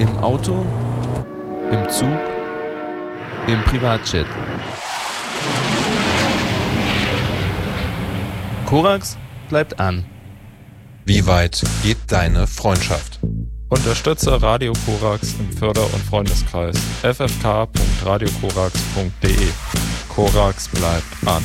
Im Auto, im Zug, im Privatjet. Korax bleibt an. Wie weit geht deine Freundschaft? Unterstütze Radio Korax im Förder- und Freundeskreis ffk.radiokorax.de. Korax bleibt an.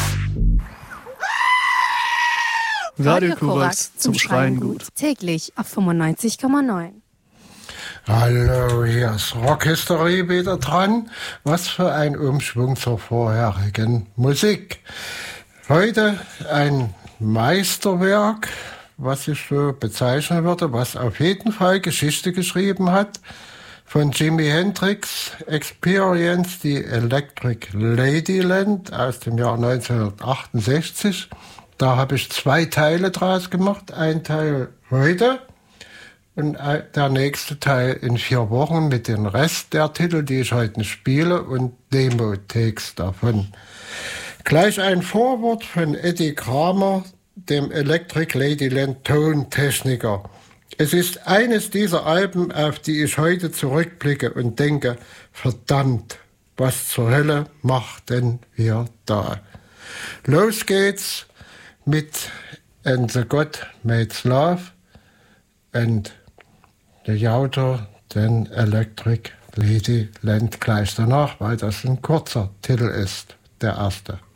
Radio Korax zum Schreien gut. Täglich auf 95,9. Hallo, hier ist Rockhistorie wieder dran. Was für ein Umschwung zur vorherigen Musik. Heute ein Meisterwerk, was ich so bezeichnen würde, was auf jeden Fall Geschichte geschrieben hat. Von Jimi Hendrix, Experience, die Electric Ladyland aus dem Jahr 1968. Da habe ich 2 Teile draus gemacht. Ein Teil heute und der nächste Teil in 4 Wochen mit dem Rest der Titel, die ich heute spiele, und Demo-Takes davon. Gleich ein Vorwort von Eddie Kramer, dem Electric Ladyland Tontechniker. Es ist eines dieser Alben, auf die ich heute zurückblicke und denke, verdammt, was zur Hölle machten wir da? Los geht's mit And the God Made Love and the Autor, den Electric Ladyland gleich danach, weil das ein kurzer Titel ist, der erste.